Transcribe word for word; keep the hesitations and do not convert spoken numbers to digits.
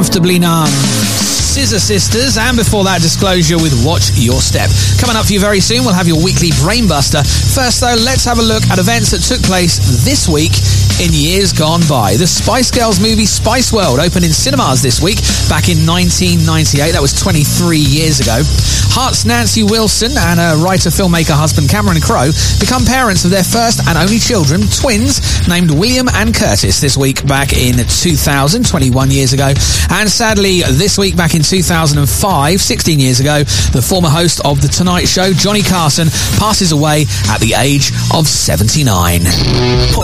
Comfortably Numb, Scissor Sisters, and before that, Disclosure with Watch Your Step. Coming up for you very soon, we'll have your weekly Brainbuster. First, though, let's have a look at events that took place this week in years gone by. The Spice Girls movie Spice World opened in cinemas this week back in nineteen ninety-eight. That was twenty-three years ago. Heart's Nancy Wilson and her writer-filmmaker husband Cameron Crowe become parents of their first and only children, twins, named William and Curtis, this week back in two thousand, twenty-one years ago. And sadly, this week back in two thousand five, sixteen years ago, the former host of The Tonight Show, Johnny Carson, passes away at the age of seventy-nine.